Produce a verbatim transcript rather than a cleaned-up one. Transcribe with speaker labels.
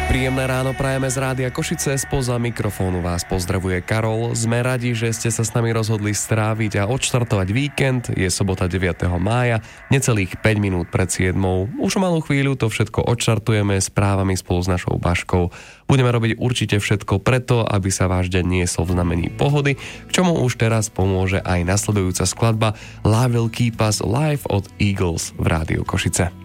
Speaker 1: Príjemné ráno prajeme z Rádia Košice, spoza mikrofónu vás pozdravuje Karol. Sme radi, že ste sa s nami rozhodli stráviť a odštartovať víkend. Je sobota deviateho mája, necelých päť minút pred siedmou. Už o malú chvíľu to všetko odštartujeme správami spolu s našou Baškou. Budeme robiť určite všetko preto, aby sa váš deň niesol v znamení pohody, k čomu už teraz pomôže aj nasledujúca skladba Love Will Keep Us Alive od Eagles v Rádiu Košice.